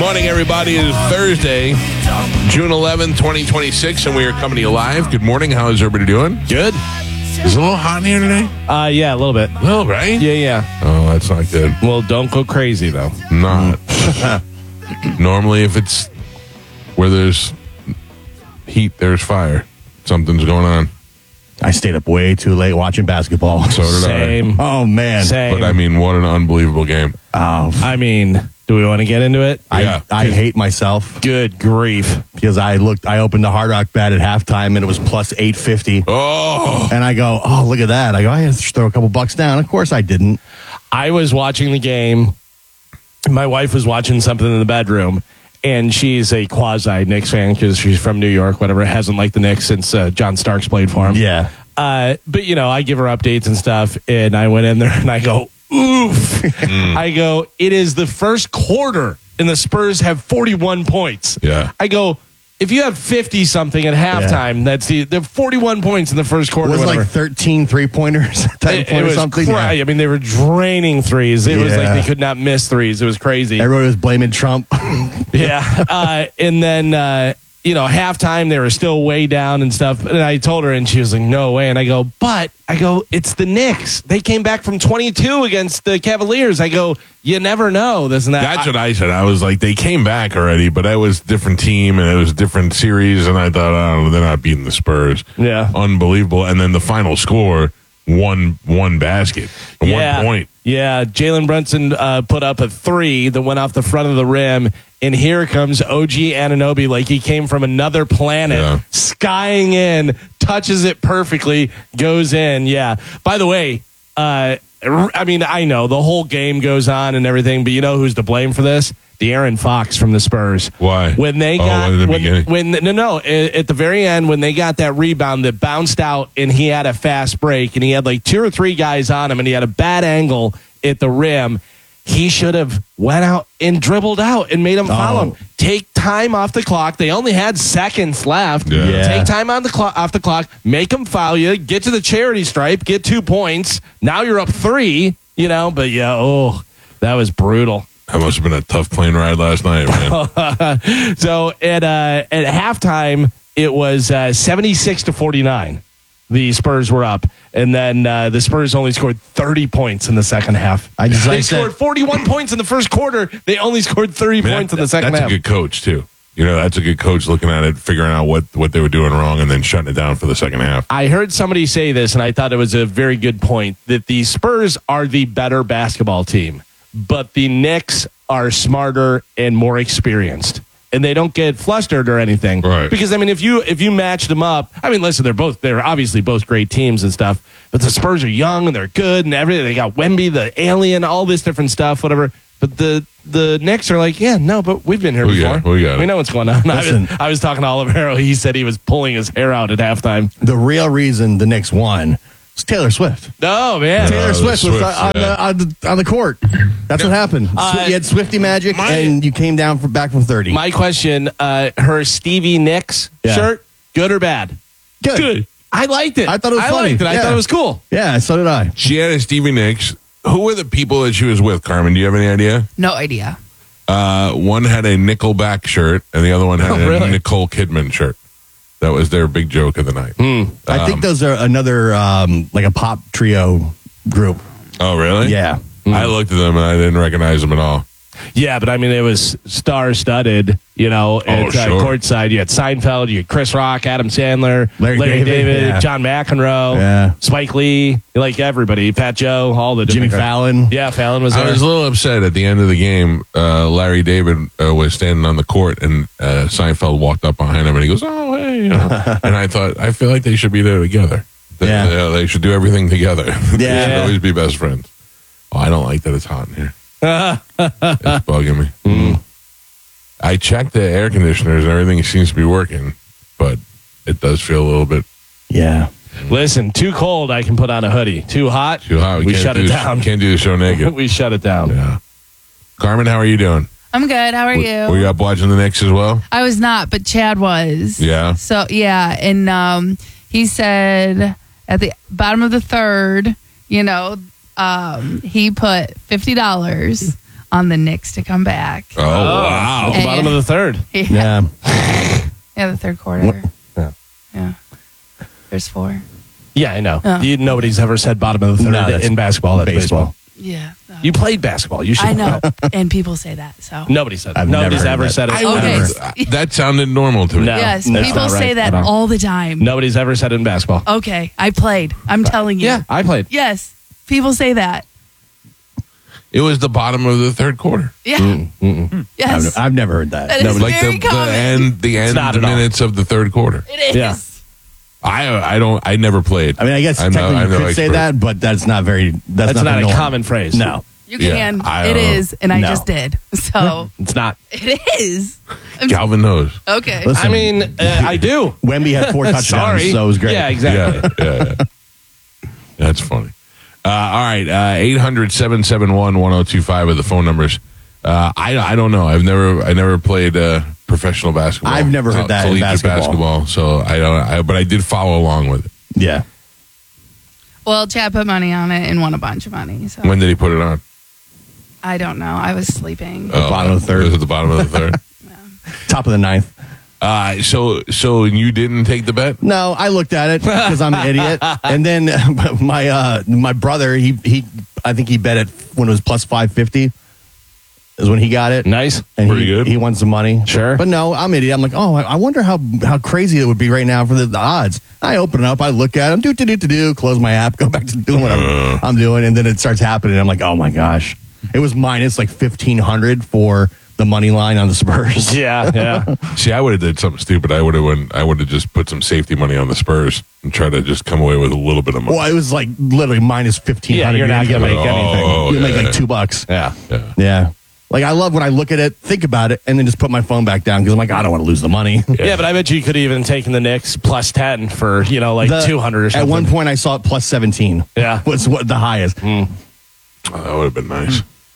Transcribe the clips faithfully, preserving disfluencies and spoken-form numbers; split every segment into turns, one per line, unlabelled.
Morning, everybody. It is Thursday, June eleventh, twenty twenty-six, and we are coming to you live. Good morning. How is everybody doing?
Good.
Is it a little hot in here today?
Uh, yeah, a little bit.
A little, right?
Yeah, yeah.
Oh, that's not good.
Well, don't go crazy, though.
Not. Normally, if it's where there's heat, there's fire. Something's going on.
I stayed up way too late watching basketball.
So did
Same.
I.
Oh, man.
Same.
But, I mean, what an unbelievable game.
Oh,
I mean, do we want to get into it?
Yeah.
I, I hate myself
Good grief.
because I looked, I opened the Hard Rock bet at halftime and it was plus eight fifty.
Oh.
And I go, oh, look at that. I go, I have to throw a couple bucks down. Of course I didn't.
I was watching the game. My wife was watching something in the bedroom, and she's a quasi Knicks fan because she's from New York, whatever. Hasn't liked the Knicks since uh, John Starks played for him.
Yeah.
Uh, but, you know, I give her updates and stuff, and I went in there and I go, oof. Mm. I go, it is the first quarter, and the Spurs have forty-one points.
Yeah.
I go, if you have fifty-something at halftime, yeah. that's the, the forty-one points in the first quarter.
It was
whatever.
like thirteen three-pointers at that
It,
point
it
or
was
something.
cra-
Yeah.
I mean, they were draining threes. It was
Yeah.
like they could not miss threes. It was crazy.
Everybody was blaming Trump.
Yeah. Uh, and then, uh, you know, halftime, they were still way down and stuff. And I told her, and she was like, no way. And I go, but, I go, it's the Knicks. They came back from twenty-two against the Cavaliers. I go, you never know, this and that.
That's what I said. I was like, they came back already, but it was a different team and it was a different series. And I thought, oh, they're not beating the Spurs.
Yeah.
Unbelievable. And then the final score, one one basket,
yeah.
one point.
Yeah. Jalen Brunson uh, put up a three that went off the front of the rim. And here comes O G Anunoby like he came from another planet,
Yeah.
skying in, touches it perfectly, goes in. Yeah. By the way, uh, I mean, I know the whole game goes on and everything, but you know who's to blame for this? De'Aaron Fox from the Spurs.
Why?
When they
Oh,
got
in the
when,
beginning.
when no no at the very end when they got that rebound that bounced out and he had a fast break and he had like two or three guys on him and he had a bad angle at the rim. He should have went out and dribbled out and made him follow
Oh.
him. Take time off the clock. They only had seconds left.
Yeah.
Yeah.
Take time on the clock off the clock. Make them foul you. Get to the charity stripe. Get two points. Now you're up three. You know, but yeah, oh, that was brutal.
That must have been a tough plane ride last night, man.
So at uh, at halftime, it was uh, seventy-six to forty-nine. The Spurs were up, and then uh, the Spurs only scored thirty points in the second half.
I just
they
like that-
scored forty-one points in the first quarter. They only scored thirty
Man,
points in
that-
the second
that's
half.
a good coach, too. You know, that's a good coach looking at it, figuring out what, what they were doing wrong, and then shutting it down for the second half.
I heard somebody say this, and I thought it was a very good point, that the Spurs are the better basketball team, but the Knicks are smarter and more experienced. And they don't get flustered or anything.
Right.
Because, I mean, if you if you match them up, I mean, listen, they're both, they're obviously both great teams and stuff, but the Spurs are young and they're good and everything. They got Wemby, the alien, all this different stuff, whatever. But the the Knicks are like, yeah, no, but we've been here
We
before.
got it. We got it.
We know what's going on. I
Listen.
was, I was talking to Oliver Harrow. He said he was pulling his hair out at halftime.
The real reason the Knicks won was Taylor Swift.
Oh, man.
Taylor
the
Swift,
Swift,
was on,
yeah.
the, on, the, on the court. That's what happened.
Uh,
you had Swifty magic,
my-
and you came down from back from thirty.
My question, uh, her Stevie Nicks
Yeah.
shirt, good or bad?
Good.
Good. I liked it.
I thought it was
I
funny.
liked it. I
Yeah.
thought it was cool.
Yeah, so did I.
She had a Stevie Nicks. Who were the people that she was with, Carmen? Do you have any idea?
No idea.
Uh, one had a Nickelback shirt, and the other one had
Oh,
a
really?
Nicole Kidman shirt. That was their big joke of the night.
I
Um,
think those are another, um, like a pop trio group.
Oh, really?
Yeah.
I looked at them, and I didn't recognize them at all.
Yeah, but I mean, it was star-studded, you know, at uh,
sure.
courtside. You had Seinfeld, you had Chris Rock, Adam Sandler,
Larry
Larry,
David,
David,
yeah.
John McEnroe,
Yeah.
Spike Lee, like everybody, Fat Joe, all the
Jimmy
different guys.
Fallon.
Yeah, Fallon was
I
there.
was a little upset at the end of the game. Uh, Larry David uh, was standing on the court, and uh, Seinfeld walked up behind him, and he goes, "Oh, hey!" You know? And I thought, I feel like they should be there together. They,
Yeah.
they, they should do everything together. they
Yeah.
should always be best friends. Oh, I don't like that it's hot in here. It's bugging me.
Mm.
I checked the air conditioners, and everything seems to be working, but it does feel a little bit
Yeah.
Listen, too cold, I can put on a hoodie. Too hot,
too hot.
we
can't
shut
do
it
the-
down.
Can't do the show naked.
we shut it down.
Yeah. Carmen, how are you doing?
I'm good. How are you?
Were you up watching the Knicks as well?
I was not, but Chad was.
Yeah.
So yeah, and um, he said at the bottom of the third, you know, um, he put fifty dollars on the Knicks to come back.
Oh, wow. Wow.
And-
Bottom of the third.
Yeah.
Yeah.
Yeah, the third quarter.
Yeah.
Yeah. There's four.
Yeah, I know.
Oh.
You, nobody's ever said bottom of the third
No, that's
in basketball. That's baseball.
baseball.
Yeah. Uh,
You played basketball. You should
I know. And people say that. So.
Nobody said it.
I've
Nobody's
never heard
ever
that.
said it.
I
Okay.
never- that sounded normal to me.
No.
Yes,
that's
people
not
say
right
that
at all.
all the time.
Nobody's ever said it in basketball.
Okay, I played. I'm telling you.
Yeah, I played.
Yes, people say that.
It was the bottom of the third quarter.
Yeah.
I've,
Yes.
I've never heard that.
That is
like
very
the, the
common.
end, the end
not at all.
minutes of the third quarter.
It is.
Yeah.
I I don't. I never played.
I mean, I guess
I'm no-
technically
I'm
you
no
could say
expert.
that, but that's not very. That's,
That's
not,
not
the
a
norm.
common phrase.
No.
You
Yeah,
can.
I
It
don't know.
is, and I
No.
just did. So
It's not.
it is. I'm-
Calvin knows.
okay.
Listen,
I mean, uh, I do.
Wemby had four touchdowns,
Sorry.
so it was great.
Yeah, exactly.
Yeah, yeah, yeah. That's funny. Uh, all right, uh, eight hundred, seven seven one, one oh two five are the phone numbers. Uh, I I don't know. I've never I never played uh, professional basketball.
I've never heard
uh,
that in
collegiate
basketball.
So I don't. I, but I did follow along with it.
Yeah.
Well, Chad put money on it and won a bunch of money. So
When did he put it on?
I don't know. I was sleeping.
Oh,
bottom of the third.
It was at the bottom of the third.
Top of the ninth.
Uh, so so you didn't take the bet?
No, I looked at it because I'm an idiot. And then my uh, my brother, he he, I think he bet it when it was plus five fifty. Is when he got it.
Nice.
And
Pretty
he,
good.
He won some money.
Sure.
But no, I'm an idiot. I'm like, oh, I I wonder how how crazy it would be right now for the, the odds. I open it up, I look at them, do do do do do, close my app, go back to doing whatever
Uh.
I'm doing, and then it starts happening. I'm like, oh my gosh, it was minus like fifteen hundred for the money line on the Spurs.
Yeah, yeah.
See, I would have did something stupid. I would have went. I would have just put some safety money on the Spurs and try to just come away with a little bit of money.
Well, it was like literally minus fifteen hundred.
Yeah, you're not gonna make anything.
Oh,
You make
yeah.
like two bucks.
Yeah.
Yeah.
Yeah. Like, I love when I look at it, think about it, and then just put my phone back down because I'm like, I don't want to lose the money.
Yeah, but I bet you could have even taken the Knicks plus ten for, you know, like
The-
two hundred or something.
At one point, I saw it plus seventeen.
Yeah.
Was what the highest.
Oh, that would have been nice.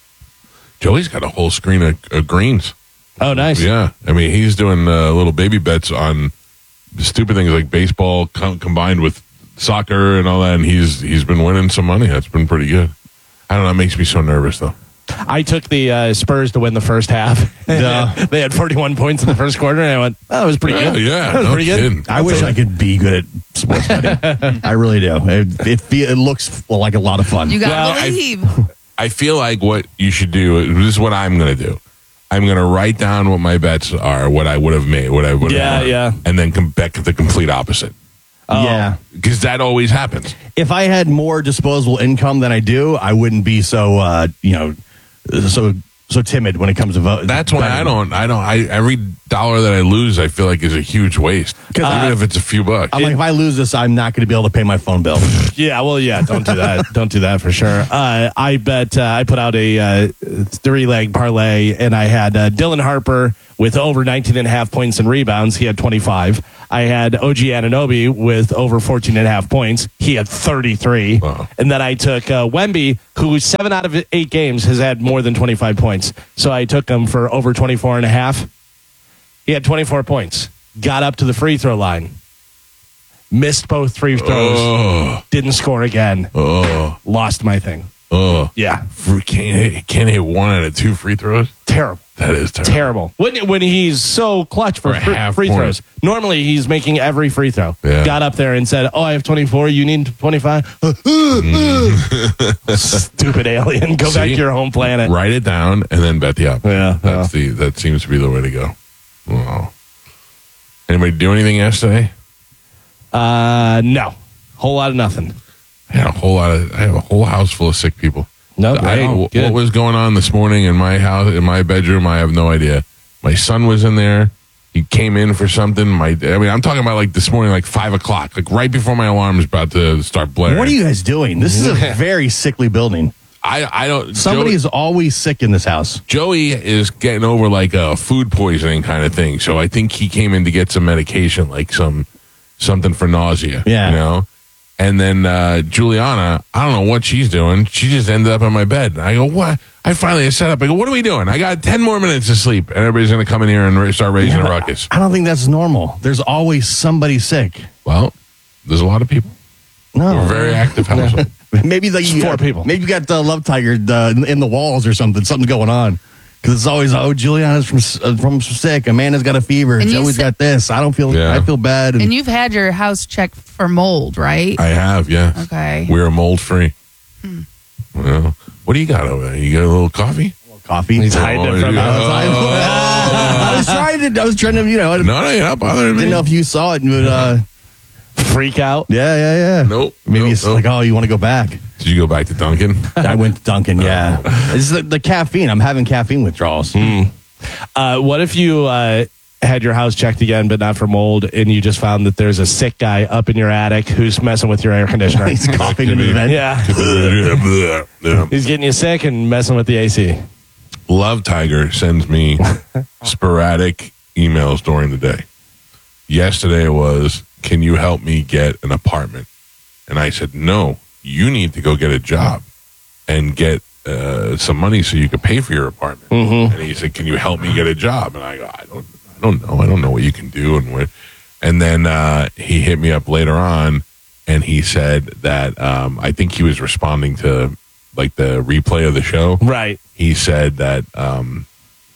Joey's got a whole screen of, of greens.
Oh, nice.
Yeah, I mean, he's doing uh, little baby bets on stupid things like baseball com- combined with soccer and all that, and he's he's been winning some money. That's been pretty good. I don't know. It makes me so nervous though.
I took the uh, Spurs to win the first half.
Duh.
They had forty-one points in the first quarter, and I went, oh, that was pretty
Yeah,
good.
yeah,
that was
no
pretty good.
kidding.
I wish I could be good at sports betting. I really do. It, it, fe- it looks like a lot of fun.
You gotta
Well, I-
believe.
I feel like what you should do. This is what I'm going to do. I'm going to write down what my bets are, what I would have made, what I would have
Yeah,
won,
yeah.
and then come back to the complete opposite
Oh.
Yeah.
because that always happens.
If I had more disposable income than I do, I wouldn't be so, uh, you know, so so timid when it comes to vote.
That's why I don't. I don't. I every dollar that I lose, I feel like is a huge waste.
'Cause
Even
I-
if it's a few bucks.
I'm like, if I lose this, I'm not going to be able to pay my phone bill.
Yeah, well, yeah, don't do that. Don't do that for sure. Uh, I bet uh, I put out a uh, three leg parlay, and I had uh, Dylan Harper with over nineteen and a half points and rebounds. He had twenty-five. I had O G Anunoby with over fourteen and a half points. He had thirty-three.
Wow.
And then I took uh, Wemby, who seven out of eight games has had more than twenty-five points. So I took him for over twenty-four and a half. He had twenty-four points. Got up to the free throw line. Missed both free throws.
oh,
Didn't score again.
oh,
Lost my thing.
oh!
Yeah.
For- Can't hit, can't hit one out of two free throws.
Terrible.
That is terrible.
Terrible. When, when he's so clutch for
For a
free,
half
free
point.
throws. Normally he's making every free throw.
Yeah.
Got up there and said, oh, I have twenty-four. You need twenty-five. Stupid alien. Go back
See?
to your home planet.
Write it down and then bet the opposite.
Yeah,
that's the that seems to be the way to go. Wow. Anybody do anything yesterday?
Uh, no. Whole lot of nothing.
I had a whole lot of. I have a whole house full of sick people.
No,
I
great.
don't,
Good.
what was going on this morning in my house, in my bedroom? I have no idea. My son was in there. He came in for something. My, I mean, I'm talking about like this morning, like five o'clock, like right before my alarm is about to start blaring.
What are you guys doing? This is a very sickly building.
I, I don't.
Somebody
Joey,
is always sick in this house.
Joey is getting over like a food poisoning kind of thing. So I think he came in to get some medication, like some something for nausea.
Yeah.
You know. And then uh, Juliana, I don't know what she's doing. She just ended up in my bed. And I go, what? I finally set up. I go, what are we doing? I got ten more minutes to sleep. And everybody's going to come in here and ra- start raising a ruckus.
I don't think that's normal. There's always somebody sick.
Well, there's a lot of people.
No.
We're a very active household.
Maybe like you
Four
got-
people.
Maybe you got the love tiger uh, in the walls or something. Something's going on. Because it's always, oh, Juliana's from uh, from sick. Amanda's got a fever.
And you
Joey's
said-
got this. I don't feel.
Yeah.
I feel bad.
And you've had your house checked for mold, right?
I have, yeah.
Okay.
We're mold free. Well, what do you got over there? You got a little coffee?
coffee.
He's hiding it from
Oh,
us.
I was trying to. I was trying to. You know. I
No, no, you're not bothering me.
didn't know if you saw it, but uh,
Freak out.
yeah, yeah, yeah.
Nope.
Maybe
nope,
it's
nope.
like, oh, you want to go back?
Did you go back to Duncan?
I went to Dunkin'. Yeah, it's the, the caffeine. I'm having caffeine withdrawals.
Uh, what if you uh, had your house checked again, but not for mold, and you just found that there's a sick guy up in your attic who's messing with your air conditioner?
He's coughing in
Could
the
be.
vent.
Yeah.
Yeah.
He's getting you sick and messing with the A C.
Love Tiger sends me sporadic emails during the day. Yesterday was, can you help me get an apartment? And I said, no, you need to go get a job and get uh, some money so you can pay for your apartment.
Mm-hmm.
And he said, can you help me get a job? And I go, I don't, I don't know. I don't know what you can do. And what. And then uh, he hit me up later on, and he said that um, I think he was responding to like the replay of the show.
Right.
He said that um,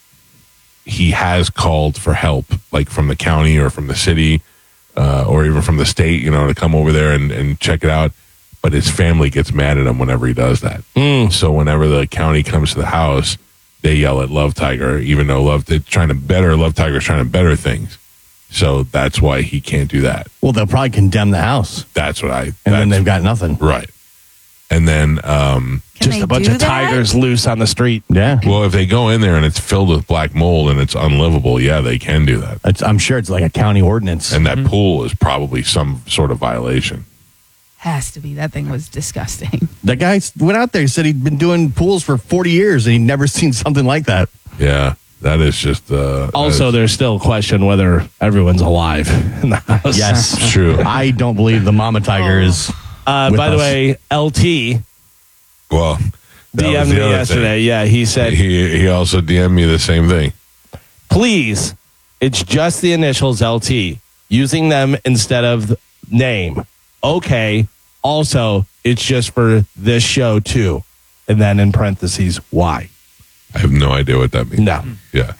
he has called for help, like from the county or from the city uh, or even from the state, you know, to come over there and, and check it out. But his family gets mad at him whenever he does that.
Mm.
So whenever the county comes to the house, they yell at Love Tiger, even though Love they're trying to better Love Tiger's trying to better things. So that's why he can't do that.
Well, they'll probably condemn the house,
That's what I.
and then
that's-
they've got nothing.
right. And then, um,
Can
Just
they
a bunch
do
of
that?
tigers loose on the street.
Yeah,
well, if they go in there and it's filled with black mold and it's unlivable, yeah, they can do that.
it's, I'm sure it's like a county ordinance.
And that pool is probably some sort of violation.
Has to be. That thing was disgusting.
That guy s- went out there. He said he'd been doing pools for forty years, and he'd never seen something like that.
Yeah, that is just. Uh,
Also,
that is-
there's still a question whether everyone's alive in the house.
Yes,
it's true.
I don't believe the mama tiger is.
Uh,
with
by the
us.
way, L T
Well, that was
DM'd
the
me
other
yesterday. Yeah, he
thing.
said,
He he also D M'd me the same thing.
please, it's just the initials L T, using them instead of the name. Okay. Also, it's just for this show too. And then in parentheses, why?
I have no idea what that means.
No.
Yeah,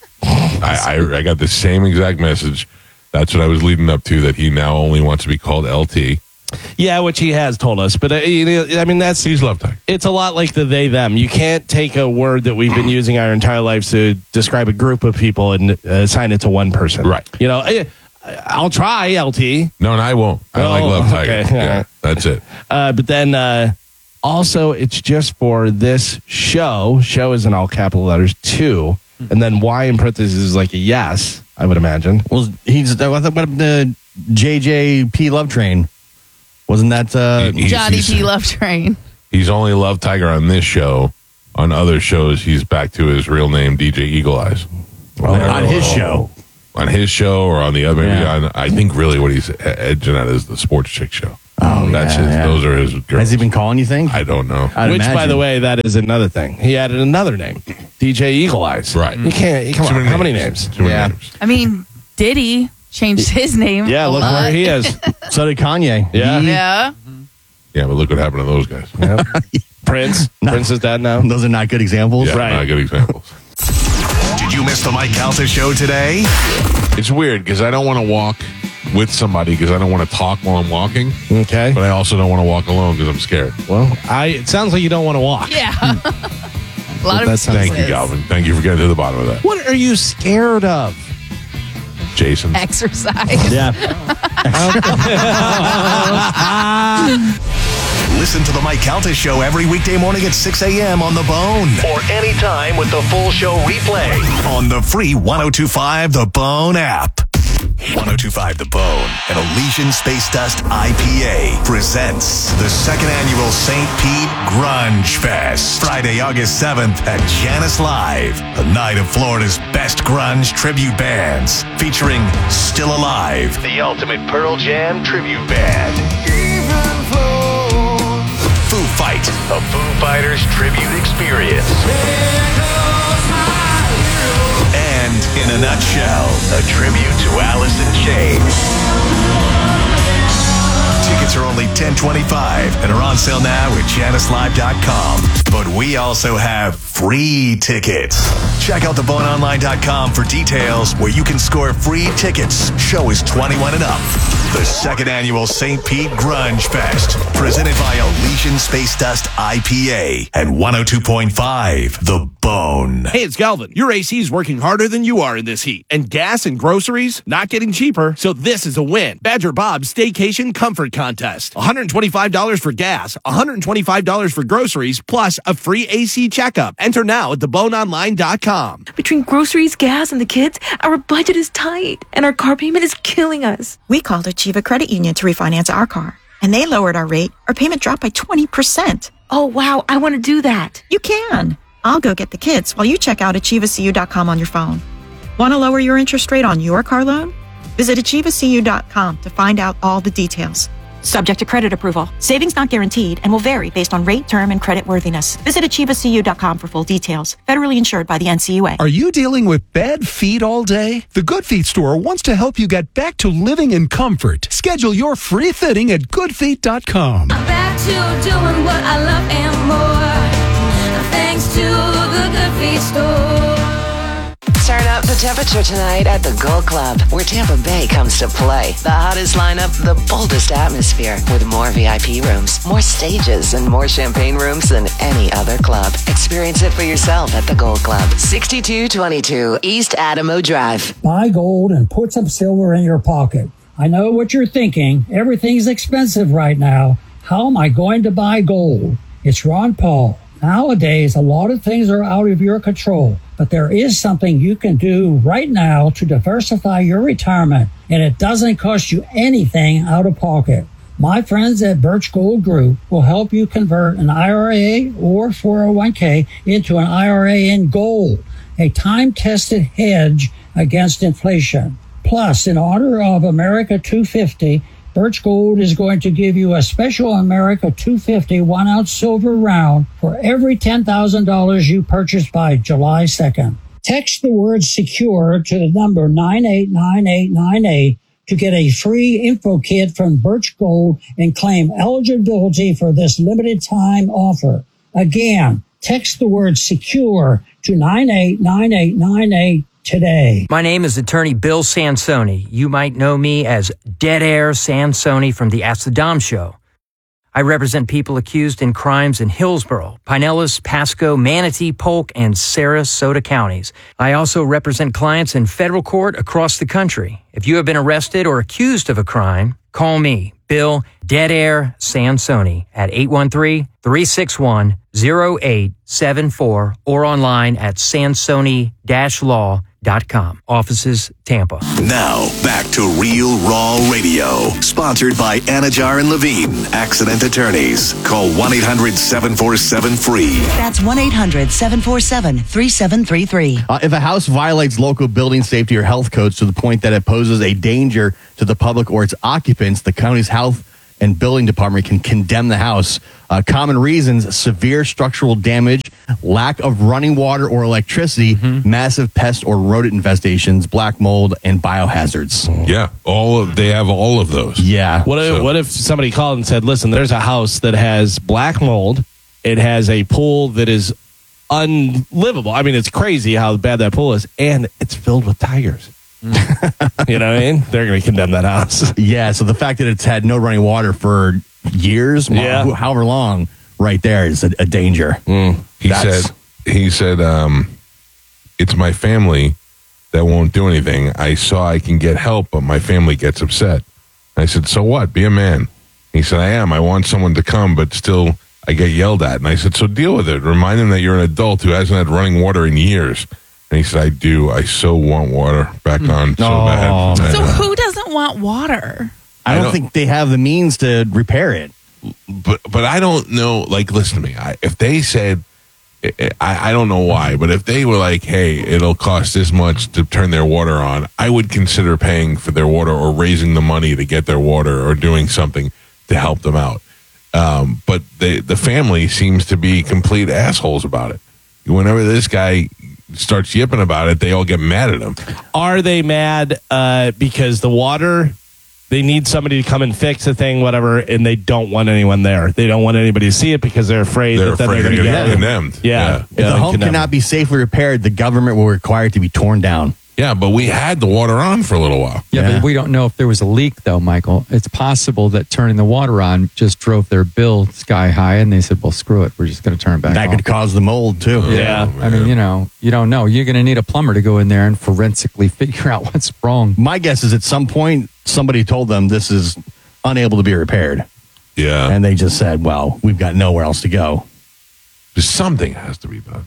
I, I I got the same exact message. That's what I was leading up to. That he now only wants to be called L T.
Yeah, which he has told us. But uh, you know, I mean, that's
He's Love Tiger.
it's a lot like the they them. You can't take a word that we've been using our entire lives to describe a group of people and uh, assign it to one person.
Right.
You know, I, I'll try L T.
No, and I won't. I
Oh,
like Love Tiger.
okay.
Yeah, that's it.
Uh, but then uh, also, it's just for this show. Show is in all capital letters, too. And then Y in parentheses is like a yes, I would imagine.
Well, he's I thought about the J J P Love Train. Wasn't that? Uh,
He's-
Johnny
he's-
P. Love Train.
He's only Love Tiger on this show. On other shows, he's back to his real name, D J Eagle Eyes.
on his show?
On his show or on the other, maybe
Yeah.
on, I think really what he's edging at is the Sports Chick show.
Oh,
That's
yeah,
his,
yeah.
those are his girls.
Has he been calling you things?
I don't know.
I'd
Which, by
imagine.
the way, that is another thing. He added another name, D J Eagle Eyes.
Right.
You can't. You, come
Too
on. How many names?
Too many
Yeah.
names.
I mean, Diddy changed his name.
Yeah,
a
look
lot.
where he is.
So did Kanye.
Yeah.
He-
Yeah.
Yeah, but look what happened to those guys.
Yep. Prince.
No.
Prince is dead now.
Those are not good examples.
Yeah,
Right.
not good examples.
Did you miss the Mike Calta show today?
It's weird because I don't want to walk with somebody because I don't want to talk while I'm walking,
Okay.
but I also don't want to walk alone because I'm scared.
Well, I. It sounds like you don't want to walk.
Yeah. a lot of
That sounds-
Thank you,
excuses.
Galvin. Thank you for getting to the bottom of that.
What are you scared of?
Jason.
Exercise.
Yeah.
Listen to the Mike Calta show every weekday morning at six a.m. on The Bone. Or anytime with the full show replay on the free ten twenty-five The Bone app. ten twenty-five The Bone and Elysian Space Dust I P A presents the second annual Saint Pete Grunge Fest. Friday, August seventh at Janice Live. A night of Florida's best grunge tribute bands featuring Still Alive, the ultimate Pearl Jam tribute band. Foo Fight, a Foo Fighters tribute experience. And in a nutshell, a tribute to Alice in Chains. Tickets are only ten twenty-five and are on sale now at janice live dot com. But we also have free tickets. Check out the bone online dot com for details where you can score free tickets. Show is twenty-one and up. The second annual Saint Pete Grunge Fest, presented by Elysian Space Dust I P A and one oh two point five The Bone.
Hey, it's Galvin. Your A C's working harder than you are in this heat. And gas and groceries not getting cheaper, so this is a win. Badger Bob's Staycation Comfort Contest. one hundred twenty-five dollars for gas, one hundred twenty-five dollars for groceries, plus a free A C checkup. Enter now at the bone online dot com.
Between groceries, gas, and the kids, our budget is tight, and our car payment is killing us.
We called Achieva Credit Union to refinance our car, and they lowered our rate. Our payment dropped by twenty percent.
Oh, wow, I want to do that.
You can. I'll go get the kids while you check out achieva c u dot com on your phone. Want to lower your interest rate on your car loan? Visit achieva c u dot com to find out all the details. Subject to credit approval. Savings not guaranteed and will vary based on rate, term, and credit worthiness. Visit achieva c u dot com for full details. Federally insured by the N C U A.
Are you dealing with bad feet all day? The Good Feet store wants to help you get back to living in comfort. Schedule your free fitting at good feet dot com.
I'm back to doing what I love and more, thanks to the Good Feet store.
Turn up the temperature tonight at the Gold Club, where Tampa Bay comes to play. The hottest lineup, the boldest atmosphere, with more V I P rooms, more stages, and more champagne rooms than any other club. Experience it for yourself at the Gold Club, sixty-two twenty-two East Adamo Drive.
Buy gold and put some silver in your pocket. I know what you're thinking. Everything's expensive right now. How am I going to buy gold? It's Ron Paul. Nowadays, a lot of things are out of your control, but there is something you can do right now to diversify your retirement, and it doesn't cost you anything out of pocket. My friends at Birch Gold Group will help you convert an I R A or four oh one k into an I R A in gold, a time-tested hedge against inflation. Plus, in honor of America two fifty, Birch Gold is going to give you a special America two fifty one-ounce silver round for every ten thousand dollars you purchase by July second. Text the word SECURE to the number nine eight nine eight nine eight to get a free info kit from Birch Gold and claim eligibility for this limited time offer. Again, text the word SECURE to nine eight nine eight nine eight today.
My name is Attorney Bill Sansoni. You might know me as Dead Air Sansoni from the Ask the Dom Show. I represent people accused in crimes in Hillsborough, Pinellas, Pasco, Manatee, Polk, and Sarasota counties. I also represent clients in federal court across the country. If you have been arrested or accused of a crime, call me, Bill Dead Air Sansoni, at eight one three, three six one, zero eight seven four or online at sansoni dash law dot com. Offices, Tampa.
Now, back to Real Raw Radio. Sponsored by Anajar and Levine, Accident Attorneys. Call one eight hundred seven four seven free.
That's one eight hundred seven four seven three seven three three.
Uh, if a house violates local building safety or health codes to the point that it poses a danger to the public or its occupants, the county's health and building department can condemn the house. Uh, common reasons: severe structural damage, lack of running water or electricity, mm-hmm. massive pest or rodent infestations, black mold, and biohazards.
Yeah, all of they have all of those.
Yeah.
What if,
So-
what if somebody called and said, listen, there's a house that has black mold. It has a pool that is unlivable. I mean, it's crazy how bad that pool is, and it's filled with tigers. Mm. You know what I mean? They're going to condemn that house.
Yeah, so the fact that it's had no running water for years,
Yeah.
mo- however long, right there is a, a danger.
Mm. He
That's-
said, he said, um, it's my family that won't do anything. I saw I can get help, but my family gets upset. I said, so what? Be a man. He said, I am. I want someone to come, but still I get yelled at. And I said, so deal with it. Remind him that you're an adult who hasn't had running water in years. And he said, I do. I so want water back on so
Oh.
bad.
So
And, uh,
who doesn't want water?
I don't,
I don't-
think they have the means to repair it.
but but I don't know. Like, listen to me. I, if they said, I, I don't know why, but if they were like, hey, it'll cost this much to turn their water on, I would consider paying for their water or raising the money to get their water or doing something to help them out. Um, but the the family seems to be complete assholes about it. Whenever this guy starts yipping about it, they all get mad at him.
Are they mad uh, because the water they need somebody to come and fix a thing, whatever, and they don't want anyone there. They don't want anybody to see it because they're afraid
They're
that then
afraid
they're
of
going to
getting
get
condemned.
Yeah.
Yeah.
If the home
condemned.
cannot be safely repaired, the government will require it to be torn down.
Yeah, but we had the water on for a little while.
Yeah,
Yeah.
but we don't know if there was a leak, though, Michael. It's possible that turning the water on just drove their bill sky high, and they said, well, screw it. We're just going to turn it back
That
on.
could cause the mold, too.
Yeah.
I mean, you know, you don't know. You're going to need a plumber to go in there and forensically figure out what's wrong.
My guess is at some point, somebody told them this is unable to be repaired.
Yeah.
And they just said, well, we've got nowhere else to go.
Something has to be done.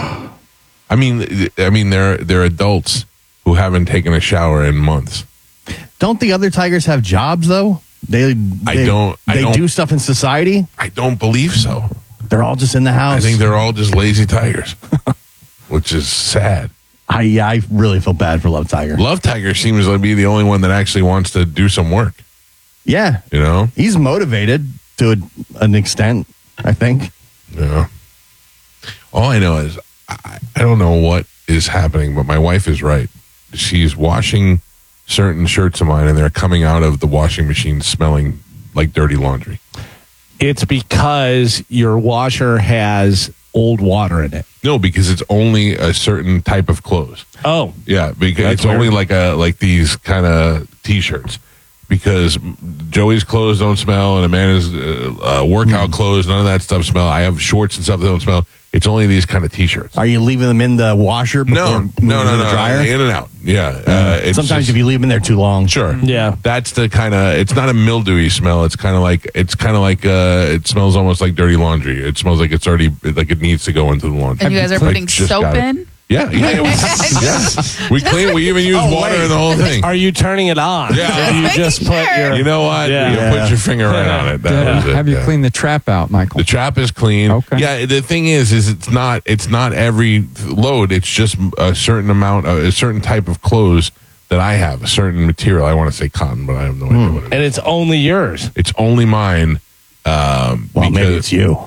I mean, I mean, they're they're adults who haven't taken a shower in months.
Don't the other Tigers have jobs, though? They,
I
they
don't- I
They
don't-
do stuff in society?
I don't believe so.
They're all just in the house.
I think they're all just lazy tigers, which is sad.
I, yeah, I really feel bad for Love Tiger.
Love Tiger seems to be the only one that actually wants to do some work.
Yeah.
You know?
He's motivated to a, an extent, I think.
Yeah. All I know is I, I don't know what is happening, but my wife is right. She's washing certain shirts of mine, and they're coming out of the washing machine smelling like dirty laundry.
It's because your washer has old water in it.
No, because it's only a certain type of clothes.
Oh.
Yeah, because
That's
it's only
weird.
like a like these kind of t-shirts. Because Joey's clothes don't smell, and Amanda's uh, uh, workout clothes, none of that stuff smell. I have shorts and stuff that don't smell. It's only these kind of t-shirts.
Are you leaving them in the washer before
No,
moving
no, no,
to the
no,
dryer?
in and out. Yeah. Uh, it's
Sometimes
just-
if you leave them in there too long.
Sure.
Yeah.
That's the kind of, it's not a mildewy smell. It's kind of like, it's kind of like, uh, it smells almost like dirty laundry. It smells like it's already, like it needs to go into the laundry.
And you guys are
Like,
putting
just
soap
got it.
in?
Yeah. Yeah. yeah. yeah. We clean, we even use
Oh,
water
wait.
in the whole thing.
Are you turning it on?
Yeah.
Or you just put your.
You know what?
Yeah.
You
Yeah.
put your finger right on it. That
Yeah.
was it.
Have you
yeah.
cleaned the trap out, Michael?
The trap is clean.
Okay.
Yeah. The thing is, is it's not, it's not every load. It's just a certain amount, of, a certain type of clothes that I have, a certain material. I want to say cotton, but I have no idea what it is.
And it's only yours.
It's only mine. Um,
Well, maybe
because-
it's you.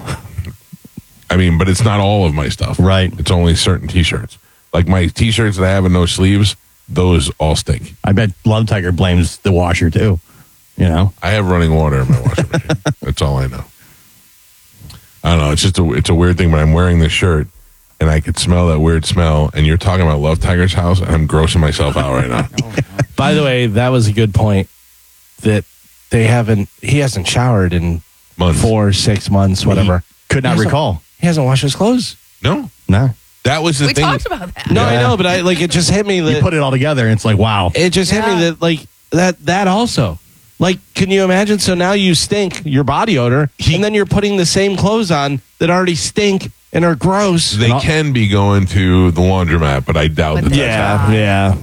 I mean, but it's not all of my stuff.
Right.
It's only certain t-shirts. Like my t-shirts that I have with no sleeves, those all stink.
I bet Love Tiger blames the washer, too. You know?
I have running water in my washing machine. That's all I know. I don't know. It's just a, it's a weird thing, but I'm wearing this shirt and I could smell that weird smell. And you're talking about Love Tiger's house, and I'm grossing myself out right now.
By the way, that was a good point. That they haven't. He hasn't showered in
Months.
four, six months, whatever.
Could not
He hasn't-
recall.
He hasn't washed his clothes.
No,
No.
that was the
We
thing.
talked about that.
No, I
Yeah.
know, but I like it. Just hit me that
You put it all together, and it's like, wow.
it just hit me
Yeah.
that like that that also. Like, can you imagine? So now you stink your body odor, and then you're putting the same clothes on that already stink and are gross.
They
And all-
can be going to the laundromat, but I doubt
But
that. that's
yeah, yeah.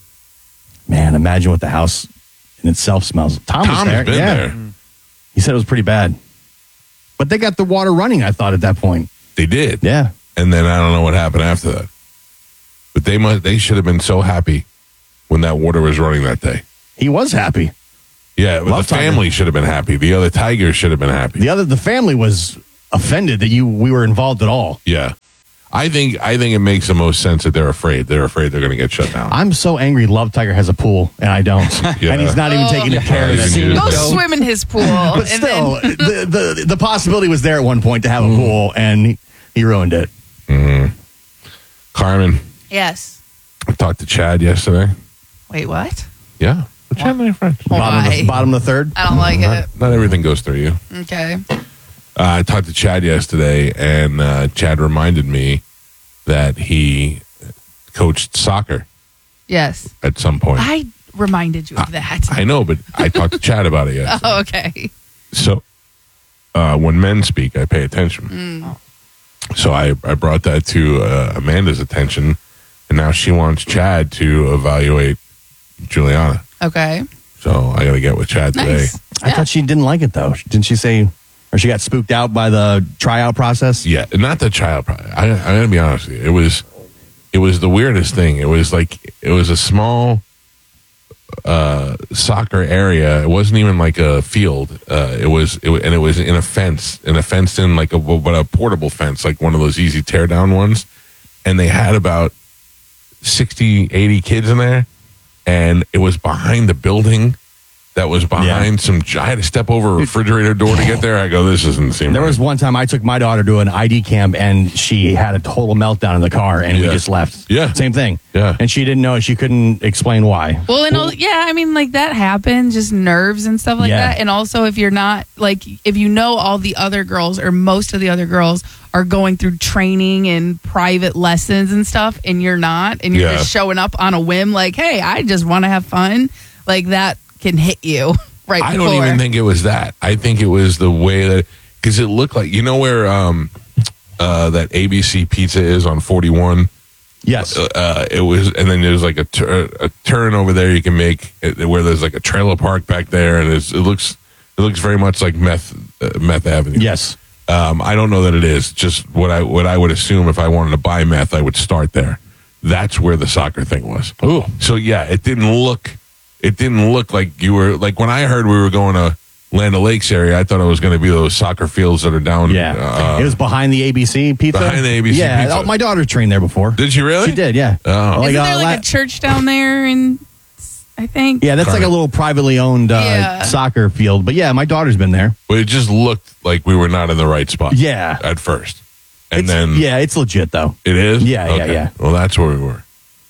Man, imagine what the house in itself smells. Tom was
Tom's
there.
been
yeah.
there.
He said it was pretty bad. But they got the water running, I thought, at that point.
They did.
Yeah.
And then I don't know what happened after that. But they must they should have been so happy when that water was running that day.
He was happy.
Yeah, but
Love
the
Tiger.
family should have been happy. The other Tigers should have been happy.
The other, the family was offended that you we were involved at all.
Yeah. I think I think it makes the most sense that they're afraid. They're afraid they're going to get shut down.
I'm so angry Love Tiger has a pool and I don't.
Yeah.
And he's not even
Oh.
taking
Yeah.
care of
Not
it.
even
Go
using it.
swim in his pool.
But
and
still,
then,
the, the the possibility was there at one point to have a pool, and he, he ruined it.
Mhm. Carmen,
yes.
I talked to Chad yesterday.
Wait, what?
Yeah. Chad and I are friends.
Bottom of,
Why?
the, bottom of the third.
I don't like
Not,
it.
not everything goes through you.
Okay.
Uh, I talked to Chad yesterday, and uh, Chad reminded me that he coached soccer
Yes.
at some point.
I reminded you of that.
I know, but I talked to Chad about it yesterday.
Oh, okay.
So uh, when men speak, I pay attention.
Mm.
So I, I brought that to uh, Amanda's attention, and now she wants Chad to evaluate Juliana.
Okay.
So I got to get with Chad today.
Nice.
I thought she didn't like it though. Didn't she say, or she got spooked out by the tryout process?
Yeah, not the child. pro- I, I'm going to be honest with you. It was, it was the weirdest thing. It was like it was a small uh, soccer area. It wasn't even like a field. Uh, it was, it, wa- and it was in a fence, in a fenced in like a but a portable fence, like one of those easy tear down ones. And they had about sixty, eighty kids in there, and it was behind the building that was behind some. I had to step over a refrigerator door to get there. I go, this isn't seem
There
right.
was one time I took my daughter to an I D camp and she had a total meltdown in the car and we
Yeah.
just left.
Yeah.
Same thing.
Yeah.
And she didn't know. She couldn't explain why.
Well, and all, yeah, I mean, like that happens, just nerves and stuff like
Yeah.
that. And also, if you're not like, if you know all the other girls or most of the other girls are going through training and private lessons and stuff, and you're not, and you're
Yeah.
just showing up on a whim, like, hey, I just want to have fun, like that can hit you right
I
before.
don't even think it was that. I think it was the way that, because it looked like, you know where um, uh, that A B C pizza is on forty-one?
Yes.
Uh, it was, and then there's like a, tur- a turn over there you can make uh, where there's like a trailer park back there, and it's, it looks it looks very much like meth uh, meth avenue.
Yes.
Um, I don't know that it is. Just what I what I would assume if I wanted to buy meth, I would start there. That's where the soccer thing was.
Ooh.
So yeah, it didn't look it didn't look like you were like when I heard we were going to Land O'Lakes area. I thought it was going to be those soccer fields that are down.
Yeah.
uh,
it was behind the A B C pizza.
Behind the A B C
yeah,
pizza.
oh, my daughter trained there before.
Did she really?
She did, yeah.
Oh,
Isn't
uh,
there like
la-
a church down there? And I think
yeah, that's like a little privately owned uh,
Yeah.
soccer field. But yeah, my daughter's been there.
but it just looked like we were not in the right spot.
Yeah.
at first, and
It's-
then
yeah, it's legit though.
it is.
Yeah, yeah,
Okay.
yeah.
Well, that's where we were.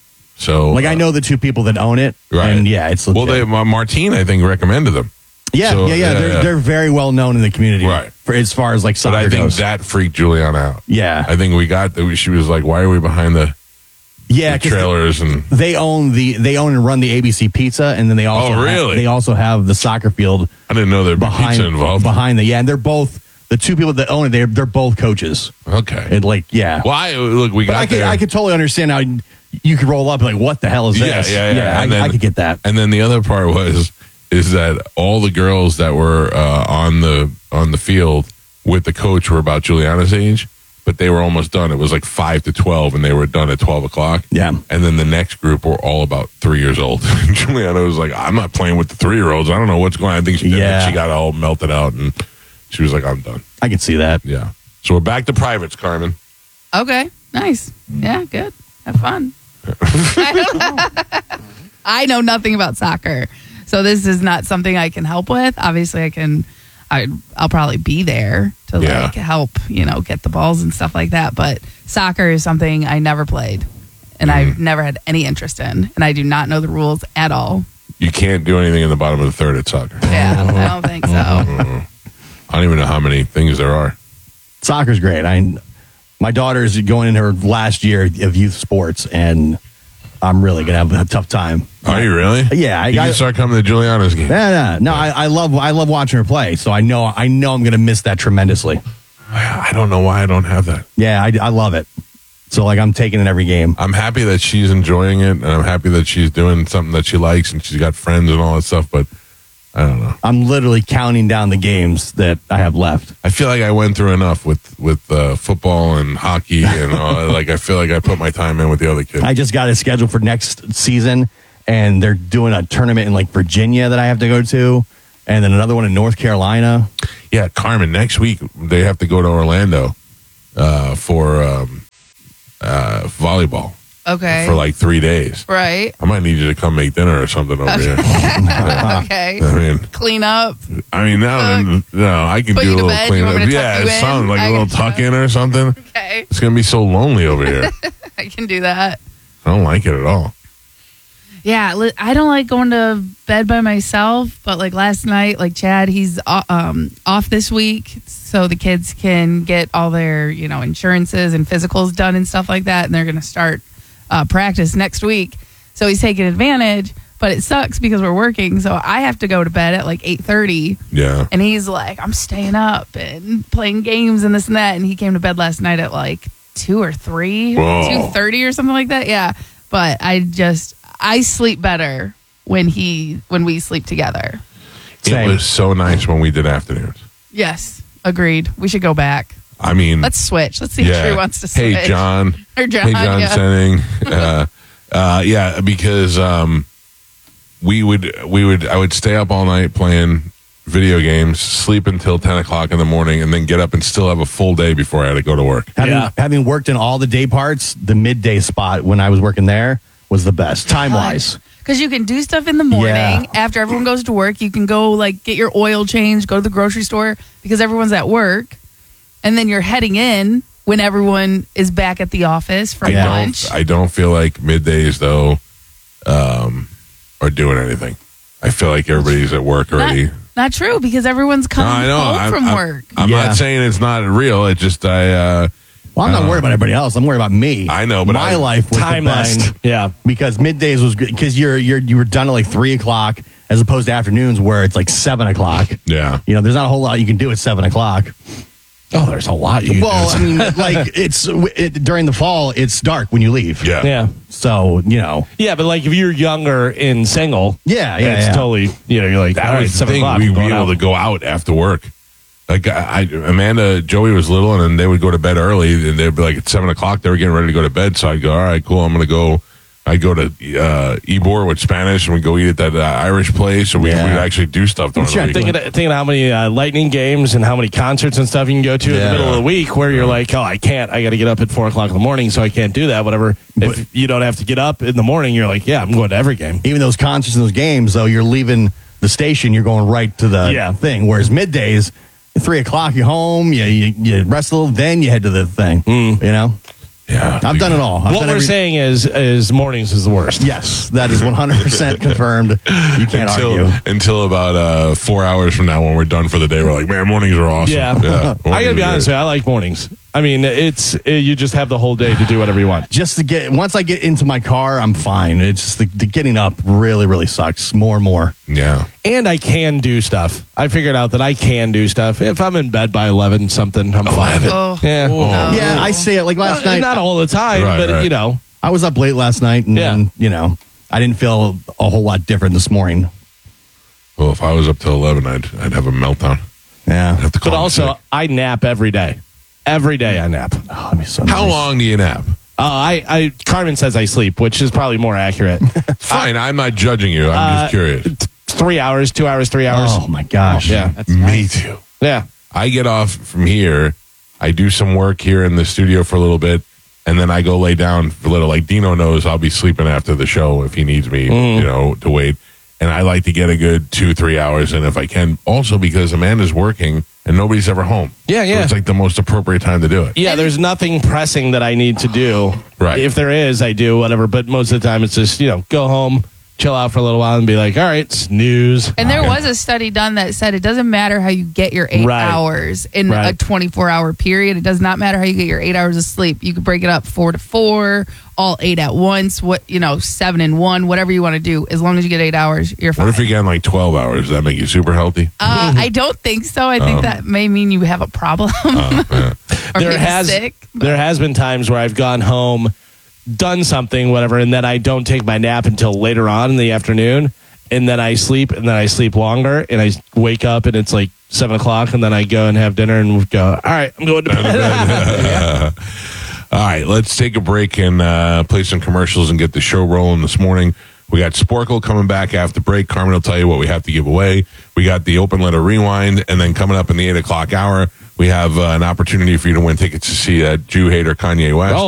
So
Like I
uh,
know the two people that own it,
Right.
and yeah, it's legit.
well, they, Ma- Martine, I think, recommended them.
yeah,
so,
yeah, yeah,
yeah,
They're
yeah.
they're very well known in the community,
Right.
For as far as like
But
soccer
I think
goes.
that freaked Juliana out.
yeah,
I think we got. She was like, "Why are we behind the,
yeah,
the
'cause
trailers?" And
they own the they own and run the A B C Pizza, and then they also
Oh,
have-
really?
they also have the soccer field
I didn't know there'd be
behind
pizza involved.
behind the yeah, and they're both the two people that own it. They're they're both coaches,
Okay.
and like yeah.
Well, I, look, we
But
got
I could
there.
I could totally understand how you could roll up and like, what the hell is
yeah,
this?
yeah, yeah.
I,
And then-
I could get that.
And then the other part was is that all the girls that were uh, on the on the field with the coach were about Juliana's age, but they were almost done. It was like five to twelve, and they were done at twelve o'clock.
Yeah.
And then the next group were all about three years old. Juliana was like, "I'm not playing with the three year olds. I don't know what's going on." I think she did.
Yeah.
She got all melted out, and she was like, "I'm done."
I can see that.
Yeah. So we're back to privates, Carmen.
Okay, nice. Yeah, good. Have fun. I know nothing about soccer, so this is not something I can help with. Obviously, I can. I, I'll probably be there to
Yeah.
like help, you know, get the balls and stuff like that. But soccer is something I never played, and
Mm-hmm.
I've never had any interest in, and I do not know the rules at all.
You can't do anything in the bottom of the third at soccer.
Yeah, I don't think so.
I don't even know how many things there are.
Soccer's great. I my daughter's going in her last year of youth sports, and I'm really gonna have a tough time.
Are you really?
Yeah, I
you
got.
can start coming to Juliana's game.
Yeah, yeah. No, I, I love I love watching her play. So I know I know I'm gonna miss that tremendously.
I don't know why I don't have that.
Yeah, I, I love it. So like I'm taking it every game.
I'm happy that she's enjoying it, and I'm happy that she's doing something that she likes, and she's got friends and all that stuff. But I don't know.
I'm literally counting down the games that I have left.
I feel like I went through enough with with uh, football and hockey, and all, like I feel like I put my time in with the other kids.
I just got it scheduled for next season, and they're doing a tournament in like Virginia that I have to go to, and then another one in North Carolina.
Yeah, Carmen. Next week they have to go to Orlando uh, for um, uh, volleyball
Okay.
for like three days.
Right.
I might need you to come make dinner or something over here.
Okay.
I mean,
Clean up.
I mean, no, no, I can
Put
do
you
a
to
little
bed? You want
cleanup.
me to tuck
Yeah,
you
it
in?
sounds like
I
a little
gotcha.
tuck in or something.
Okay.
It's gonna be so lonely over here.
I can do that.
I don't like it at all.
Yeah, li- I don't like going to bed by myself, but like last night, like Chad, he's uh, um, off this week, so the kids can get all their, you know, insurances and physicals done and stuff like that, and they're going to start uh, practice next week. So he's taking advantage, but it sucks because we're working, so I have to go to bed at like eight thirty,
Yeah.
and he's like, I'm staying up and playing games and this and that, and he came to bed last night at like two or three,
Whoa.
two thirty or something like that. Yeah, but I just I sleep better when he when we sleep together.
It was so nice when we did afternoons.
Yes, agreed. We should go back.
I mean,
Let's switch. Let's see if Drew wants to switch.
Hey, John.
Or John,
Hey, John
yeah.
Senning. uh, uh, yeah, because um, we would, we would, I would stay up all night playing video games, sleep until ten o'clock in the morning, and then get up and still have a full day before I had to go to work.
Having, having worked in all the day parts, the midday spot when I was working there was the best time wise.
Because you can do stuff in the morning
Yeah.
after everyone goes to work. You can go like get your oil changed, go to the grocery store because everyone's at work, and then you're heading in when everyone is back at the office for
I
lunch.
don't. I don't feel like middays though, um, are doing anything. I feel like everybody's at work already.
Not, not true because everyone's
No,
coming
I know.
home
I'm,
from
I'm-
work.
I'm
Yeah.
not saying it's not real. It just I. Uh,
Well, I'm
I
not
don't
worried
know.
about everybody else. I'm worried about me.
I know, but
my
I-
life was
Time
defined
list. Yeah.
because middays was good because you're you're you were done at like three o'clock as opposed to afternoons where it's like seven o'clock.
Yeah.
You know, there's not a whole lot you can do at seven o'clock.
Oh, there's a lot you can
Well,
do.
I mean, like it's it, during the fall, it's dark when you leave.
Yeah.
Yeah.
So you know,
Yeah, but like if you're younger and single,
Yeah, yeah,
it's
yeah.
totally, you know, you're like,
That
all right,
was the
seven
thing.
o'clock.
We'd
I'm
be
going
able
out.
to go out after work. Like I, I, Amanda, Joey was little, and then they would go to bed early, and they'd be like at seven o'clock. They were getting ready to go to bed, so I'd go, all right, cool. I'm going to go. I'd go to uh, Ybor with Spanish, and we'd go eat at that uh, Irish place, or we,
Yeah.
we'd actually do stuff during
Sure,
the week.
thinking, thinking of how many uh, lightning games and how many concerts and stuff you can go to in the
Yeah.
middle of the week where you're like, oh, I can't. I got to get up at four o'clock in the morning, so I can't do that. Whatever.
But-
if you don't have to get up in the morning, you're like, yeah, I'm going to every game.
even those concerts and those games, though, you're leaving the station, you're going right to the
Yeah.
thing. Whereas middays, three o'clock, you're home, you, you you rest a little, then you head to the thing. You know,
Yeah,
I've done it all. I've
what
done
we're
every-
saying is, is mornings is the worst.
Yes, that is one hundred percent confirmed. You can't
until
argue.
until about uh, four hours from now when we're done for the day. We're like, man, mornings are awesome.
Yeah.
yeah
I got to be honest with you. I like mornings. I mean, it's it, you just have the whole day to do whatever you want.
Just to get once I get into my car, I'm fine. It's just the, the getting up really, really sucks more and more.
Yeah.
And I can do stuff. I figured out that I can do stuff. If I'm in bed by eleven something, I'm fine.
Oh,
Yeah.
no.
Yeah, I say it like last
Uh,
night.
Not all the time,
Right,
but
right.
you know.
I was up late last night, and
Yeah.
then, you know, I didn't feel a whole lot different this morning.
Well, if I was up till eleven, I'd I'd have a meltdown.
Yeah,
I'd have to call
But
in
also,
sick.
I nap every day. Every day I nap.
oh, that'd be so
How
nice.
long do you nap?
Uh, I, I Carmen says I sleep, which is probably more accurate.
Fine, I'm not judging you. I'm
Uh,
just curious.
T- Three hours, two hours, three hours.
Oh my gosh!
Yeah.
That's
Me
nice.
too.
Yeah.
I get off from here. I do some work here in the studio for a little bit, and then I go lay down for a little. Like Dino knows, I'll be sleeping after the show if he needs me, you know, to wait. And I like to get a good two, three hours in if I can. Also because Amanda's working and nobody's ever home.
Yeah,
So
yeah.
it's like the most appropriate time to do it.
Yeah, there's nothing pressing that I need to do.
Right.
If there is, I do, whatever. But most of the time, it's just, you know, go home, chill out for a little while, and be like, all right, snooze.
And there was a study done that said it doesn't matter how you get your eight
Right.
hours in a
Right.
twenty-four hour period. It does not matter how you get your eight hours of sleep. You could break it up four to four, all eight at once, what, you know, seven and one, whatever you want to do. As long as you get eight hours, you're fine.
What if you're getting like twelve hours? Does that make you super healthy?
Uh, I don't think so. I think
Oh.
that may mean you have a problem.
Oh, yeah.
or
there
maybe
has
sick.
there has been times where I've gone home, done something, whatever, and then I don't take my nap until later on in the afternoon, and then I sleep, and then I sleep longer, and I wake up, and it's like seven o'clock, and then I go and have dinner, and go, all right, I'm going to bed.
All right, let's take a break and uh, play some commercials and get the show rolling this morning. We got Sporkle coming back after break. Carmen will tell you what we have to give away. We got the open letter rewind, and then coming up in the eight o'clock hour, we have uh, an opportunity for you to win tickets to see uh, Jew Hater Kanye West.
Oh,